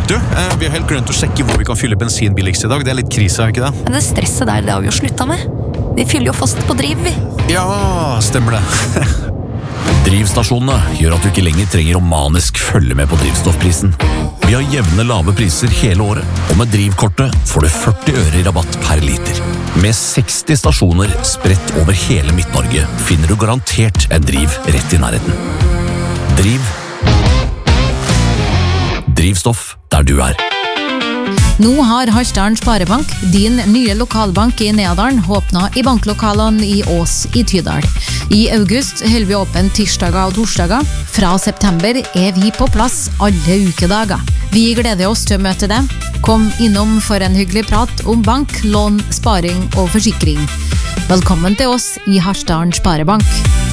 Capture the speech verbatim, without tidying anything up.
Du, eh, vi har helt glemt å sjekke hvor vi kan fylle bensin billigst i dag. Det er litt krise, er ikke det? Men det stresset der, det har vi jo slutta med. Vi fyller jo fast på driv, vi. Ja, stemmer det. Drivstasjonene gjør at du ikke lenger trenger å manisk følge med på drivstoffprisen. Vi har jevne lave priser hele året, og med drivkortet får du førti øre i rabatt per liter. Med seksti stasjoner spredt over hele Midt-Norge finner du garantert en driv rett i nærheten. Driv. Drivstoff der du er. Nå har Harstad Sparebank, din nye lokalbank i Neadalen, åpnet i banklokalene i Ås i Tydal. I august holder vi åpen tirsdager og torsdager. Fra september er vi på plass alle ukedager. Vi gleder oss til å møte deg. Kom innom for en hyggelig prat om bank, lån, sparing og forsikring. Velkommen til oss i Harstad Sparebank.